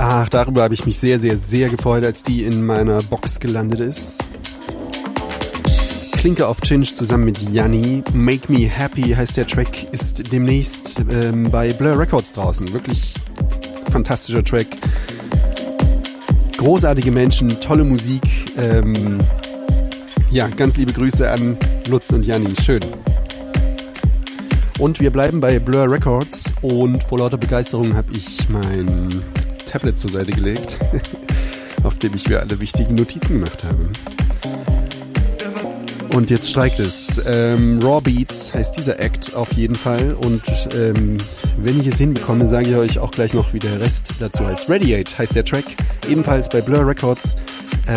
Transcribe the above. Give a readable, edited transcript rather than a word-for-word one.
Ach, darüber habe ich mich sehr, sehr, sehr gefreut, als die in meiner Box gelandet ist. Klinke auf Chinch zusammen mit Yanni. Make Me Happy heißt der Track, ist demnächst bei Blur Records draußen. Wirklich fantastischer Track. Großartige Menschen, tolle Musik. Ja, ganz liebe Grüße an Lutz und Janni. Schön. Und wir bleiben bei Blur Records und vor lauter Begeisterung habe ich mein Tablet zur Seite gelegt, auf dem ich mir alle wichtigen Notizen gemacht habe. Und jetzt streikt es. Raw Beats heißt dieser Act auf jeden Fall. Und wenn ich es hinbekomme, sage ich euch auch gleich noch, wie der Rest dazu heißt. Radiate heißt der Track, ebenfalls bei Blur Records.